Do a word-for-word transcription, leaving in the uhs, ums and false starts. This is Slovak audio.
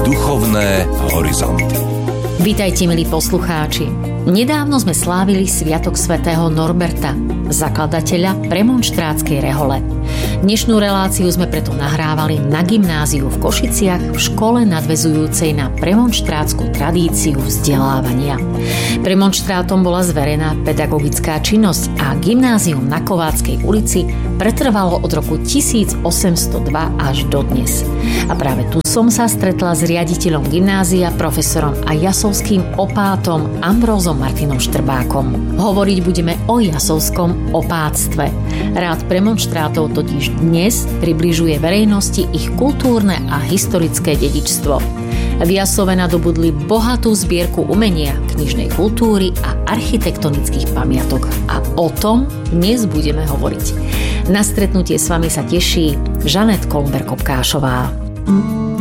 Duchovné horizonty. Vítajte, milí poslucháči. Nedávno sme slávili Sviatok svätého Norberta, zakladateľa premonštrátskej rehole. Dnešnú reláciu sme preto nahrávali na gymnáziu v Košiciach v škole nadväzujúcej na premonštrátsku tradíciu vzdelávania. Premonštrátom bola zverená pedagogická činnosť a gymnázium na Kováckej ulici pretrvalo od roku tisícosemstodva až dodnes. A práve tu som sa stretla s riaditeľom gymnázia, profesorom a jasovským opátom Ambrózom Martinom Štrbákom. Hovoriť budeme o jasovskom opátstve. Rád premonštrátov totiž dnes približuje verejnosti ich kultúrne a historické dedičstvo. V Jasove nadobudli bohatú zbierku umenia, knižnej kultúry a architektonických pamiatok. A o tom dnes budeme hovoriť. Na stretnutie s vami sa teší Žanet Kolmber-Kopkášová.